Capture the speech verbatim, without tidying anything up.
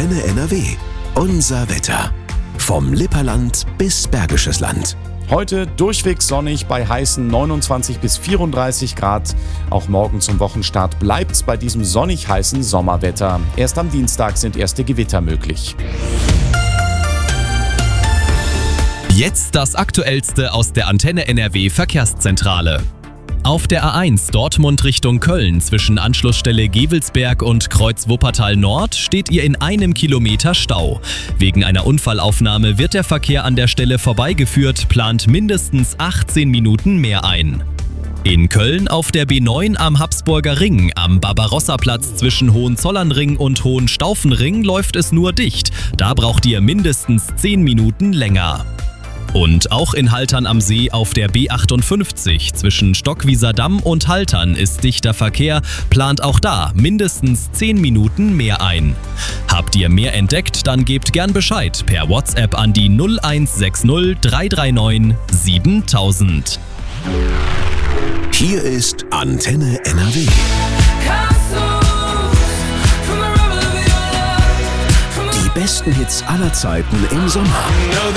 Antenne N R W. Unser Wetter. Vom Lipperland bis Bergisches Land. Heute durchweg sonnig bei heißen neunundzwanzig bis vierunddreißig Grad. Auch morgen zum Wochenstart bleibt's bei diesem sonnig heißen Sommerwetter. Erst am Dienstag sind erste Gewitter möglich. Jetzt das Aktuellste aus der Antenne N R W Verkehrszentrale. Auf der A eins Dortmund Richtung Köln zwischen Anschlussstelle Gevelsberg und Kreuz Wuppertal Nord steht ihr in einem Kilometer Stau. Wegen einer Unfallaufnahme wird der Verkehr an der Stelle vorbeigeführt, plant mindestens achtzehn Minuten mehr ein. In Köln auf der B neun am Habsburger Ring, am Barbarossa-Platz zwischen Hohenzollernring und Hohenstaufenring läuft es nur dicht. Da braucht ihr mindestens zehn Minuten länger. Und auch in Haltern am See auf der B achtundfünfzig zwischen Stockwieser Damm und Haltern ist dichter Verkehr, plant auch da mindestens zehn Minuten mehr ein. Habt ihr mehr entdeckt, dann gebt gern Bescheid per WhatsApp an die null eins sechs null drei drei neun siebentausend. Hier ist Antenne N R W. Die besten Hits aller Zeiten im Sommer.